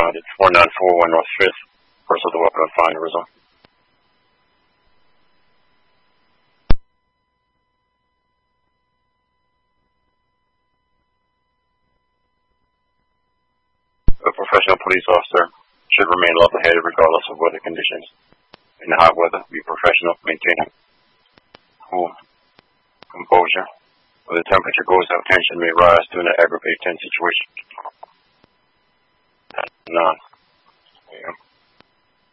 responded. 4941 North 5th. Person with the weapon on fire result. A professional police officer should remain level-headed regardless of weather conditions. In the hot weather, be professional, maintain cool composure. When the temperature goes up, tension may rise during an aggravated tense situation. None. Yeah.